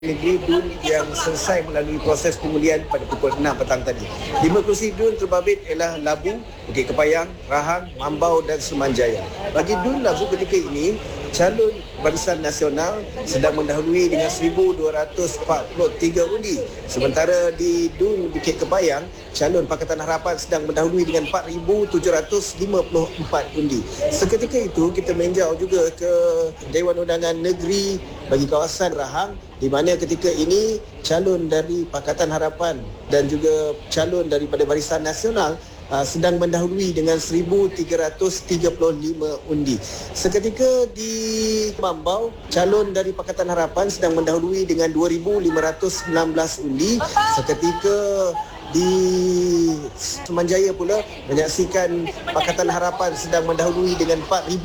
negeri DUN yang selesai melalui proses pengundian pada pukul 6 petang tadi. 5 kursi DUN terbabit ialah Labu, Bukit Kepayang, Rahang, Mambau dan Sumanjaya. Bagi DUN Labu ketika ini, calon Barisan Nasional sedang mendahului dengan 1,243 undi. Sementara di DUN Bukit Kepayang, calon Pakatan Harapan sedang mendahului dengan 4,754 undi. Seketika itu, kita meninjau juga ke Dewan Undangan Negeri bagi kawasan Rahang, di mana ketika ini calon dari Pakatan Harapan dan juga calon daripada Barisan Nasional sedang mendahului dengan 1,335 undi. Seketika di Mambau, calon dari Pakatan Harapan sedang mendahului dengan 2,519 undi. Seketika di Sumanjaya pula menyaksikan Pakatan Harapan sedang mendahului dengan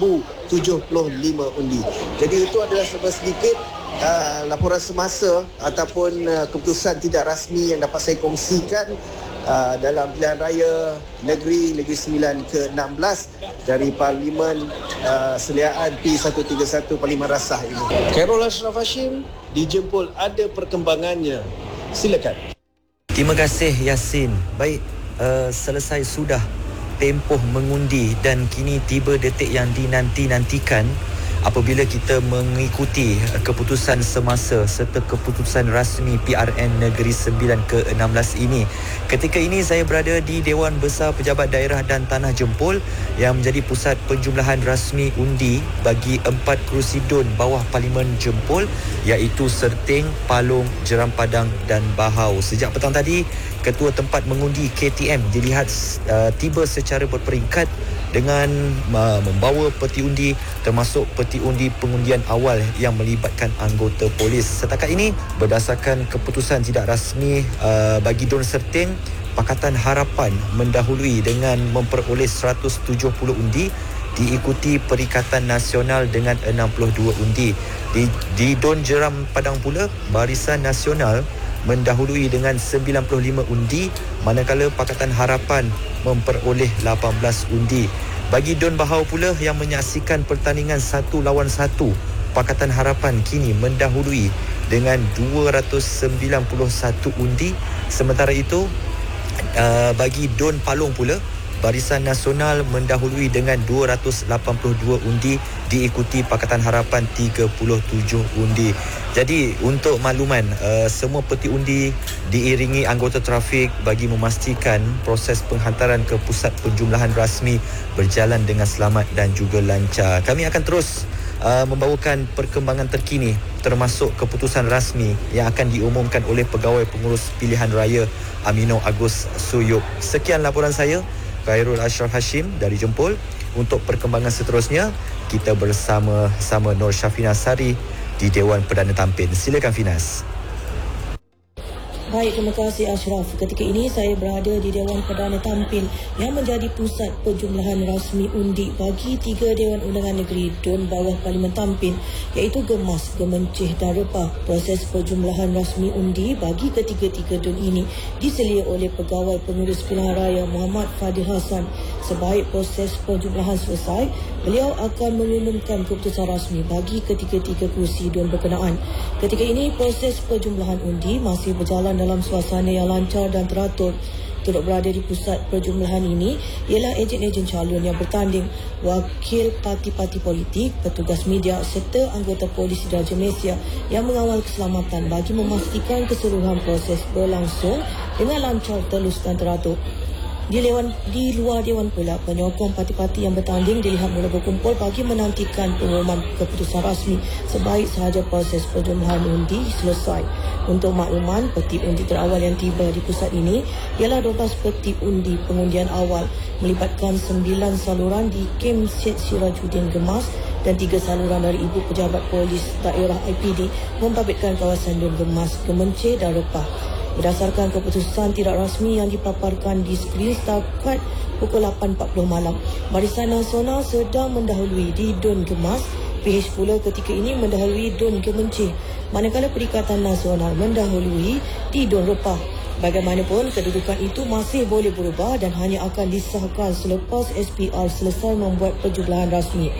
4,075 undi. Jadi itu adalah sedikit laporan semasa ataupun keputusan tidak rasmi yang dapat saya kongsikan dalam pilihan raya Negeri 9 ke-16 dari Parlimen Seliaan P131 Parlimen Rasah ini. Khairul Ashraf Hashim, dijempol ada perkembangannya. Silakan. Terima kasih Yasin. Baik, selesai sudah tempoh mengundi dan kini tiba detik yang dinanti-nantikan apabila kita mengikuti keputusan semasa serta keputusan rasmi PRN Negeri 9 ke-16 ini. Ketika ini saya berada di Dewan Besar Pejabat Daerah dan Tanah Jempol yang menjadi pusat penjumlahan rasmi undi bagi 4 kerusi DUN bawah Parlimen Jempol, iaitu Serting, Palong, Jeram Padang dan Bahau. Sejak petang tadi, ketua tempat mengundi KTM dilihat tiba secara berperingkat dengan membawa peti undi, termasuk peti undi pengundian awal yang melibatkan anggota polis. Setakat ini, berdasarkan keputusan tidak rasmi bagi DUN Serting, Pakatan Harapan mendahului dengan memperoleh 170 undi, diikuti Perikatan Nasional dengan 62 undi. Di DUN Jeram Padang pula, Barisan Nasional mendahului dengan 95 undi, manakala Pakatan Harapan memperoleh 18 undi. Bagi DUN Bahau pula yang menyaksikan pertandingan 1 lawan 1, Pakatan Harapan kini mendahului dengan 291 undi. Sementara itu, bagi DUN Palong pula, Barisan Nasional mendahului dengan 282 undi, diikuti Pakatan Harapan 37 undi. Jadi untuk makluman, semua peti undi diiringi anggota trafik bagi memastikan proses penghantaran ke pusat penjumlahan rasmi berjalan dengan selamat dan juga lancar. Kami akan terus membawakan perkembangan terkini termasuk keputusan rasmi yang akan diumumkan oleh Pegawai Pengurus Pilihan Raya Amino Agus Suyuk. Sekian laporan saya, Khairul Ashraf Hashim dari Jempol. Untuk perkembangan seterusnya, kita bersama-sama Nur Syafina Sari di Dewan Perdana Tampin. Silakan Finas. Baik, terima kasih Ashraf. Ketika ini saya berada di Dewan Perdana Tampin yang menjadi pusat penjumlahan rasmi undi bagi 3 Dewan Undangan Negeri DUN bawah Parlimen Tampin, iaitu Gemas, Gemencih dan Repah. Proses penjumlahan rasmi undi bagi ketiga-tiga DUN ini diselia oleh Pegawai Pengurus Pilihan Raya Muhammad Fadil Hassan. Sebaik proses penjumlahan selesai, beliau akan mengumumkan keputusan rasmi bagi ketiga-tiga kursi DUN berkenaan. Ketika ini, proses penjumlahan undi masih berjalan dalam suasana yang lancar dan teratur. Turut berada di pusat perjumlahan ini ialah ejen-ejen calon yang bertanding, wakil parti-parti politik, petugas media serta anggota polis Diraja Malaysia yang mengawal keselamatan bagi memastikan keseluruhan proses berlangsung dengan lancar, telus dan teratur. Di luar Dewan pula, penyokong parti-parti yang bertanding dilihat mula berkumpul bagi menantikan pengumuman keputusan rasmi sebaik sahaja proses penjumlahan undi selesai. Untuk makluman, peti undi terawal yang tiba di pusat ini ialah 12 peti undi pengundian awal melibatkan 9 saluran di Kem Syed Sirajuddin Gemas dan 3 saluran dari Ibu Pejabat Polis Daerah IPD membabitkan kawasan DUN Gemas, Gemencih dan Repah. Berdasarkan keputusan tidak rasmi yang dipaparkan di skrin setakat pukul 8.40 malam, Barisan Nasional sedang mendahului di DUN Gemas, PH pula ketika ini mendahului DUN Gemencih, manakala Perikatan Nasional mendahului di DUN Repah. Bagaimanapun, kedudukan itu masih boleh berubah dan hanya akan disahkan selepas SPR selesai membuat penjumlahan rasmi.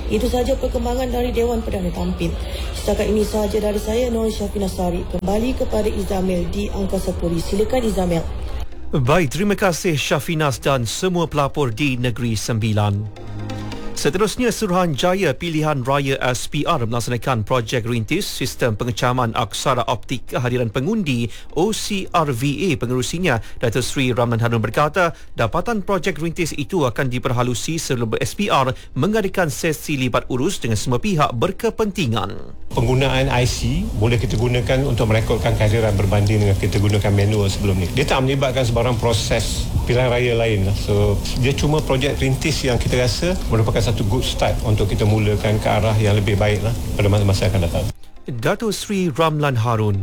Itu sahaja perkembangan dari Dewan Perdana Tampin. Setakat ini sahaja dari saya, Nur Syafina Sari. Kembali kepada Izamil di Angkasa Puri. Silakan Izamil. Baik, terima kasih Syafinas dan semua pelapor di Negeri Sembilan. Seterusnya, Suruhanjaya Pilihan Raya SPR melaksanakan projek rintis sistem pengecaman aksara optik kehadiran pengundi OCRVA. Pengerusinya, Datuk Seri Ramlan Harun berkata, dapatan projek rintis itu akan diperhalusi sebelum SPR mengadakan sesi libat urus dengan semua pihak berkepentingan. Penggunaan IC boleh kita gunakan untuk merekodkan kehadiran berbanding dengan kita gunakan manual sebelum ni. Dia tak melibatkan sebarang proses pilihan raya lain. So, dia cuma projek rintis yang kita rasa merupakan satu good start untuk kita mulakan ke arah yang lebih baik pada masa-masa akan datang. Datuk Seri Ramlan Harun.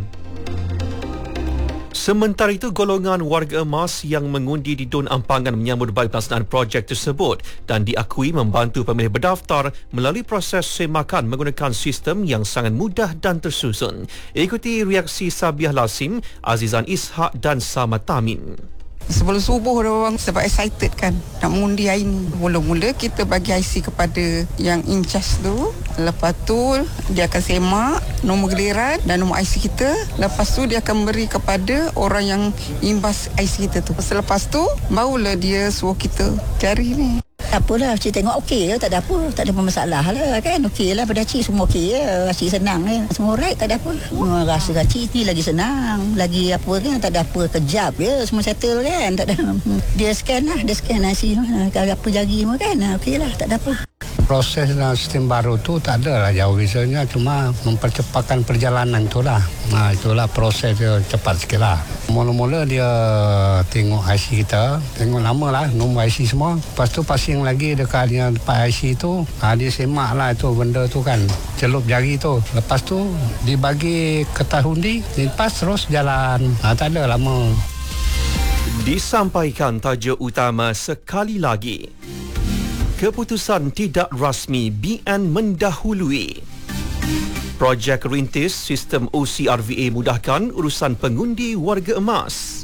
Sementara itu, golongan warga emas yang mengundi di Dun Ampangan menyambut baik pelaksanaan projek tersebut dan diakui membantu pemilih berdaftar melalui proses semakan menggunakan sistem yang sangat mudah dan tersusun. Ikuti reaksi Sabiah Lasim, Azizan Ishak dan Samad Tamin. Sebelum subuh orang sebab excited kan nak mengundi hari ni. Mula-mula kita bagi IC kepada yang in charge tu. Lepas tu dia akan semak nombor giliran dan nombor IC kita. Lepas tu dia akan beri kepada orang yang imbas IC kita tu. Selepas tu barulah dia suruh kita cari ni. Tak apalah, Cik tengok okey je, tak ada apa. Tak ada masalah lah kan. Okey lah pada Cik, semua okey je. Cik senang je. Semua right, tak ada apa. Rasa Cik ni lagi senang. Lagi apa kan, tak ada apa. Kejap je, semua settle kan. Tak ada. Dia scan lah, dia scan IC. Kalau apa jari semua kan, okey lah, tak ada apa. Proses sistem baru tu tak ada lah jauh bezanya, cuma mempercepatkan perjalanan tu lah. Itulah proses dia cepat sikit lah. Mula-mula dia tengok IC kita, tengok nama lah, nombor IC semua. Lepas tu pasing lagi dekat dia tempat IC tu, dia semak lah itu benda tu kan, celup jari tu. Lepas tu dibagi kertas undi, lepas terus jalan. Tak ada lama. Disampaikan tajuk utama sekali lagi. Keputusan tidak rasmi BN mendahului. Projek rintis sistem OCRVA mudahkan urusan pengundi warga emas.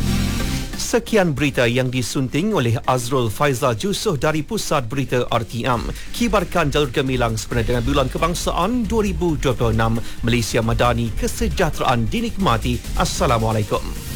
Sekian berita yang disunting oleh Azrul Faizal Jusoh dari Pusat Berita RTM. Kibarkan jalur gemilang sempena dengan Bulan Kebangsaan 2026. Malaysia Madani, kesejahteraan dinikmati. Assalamualaikum.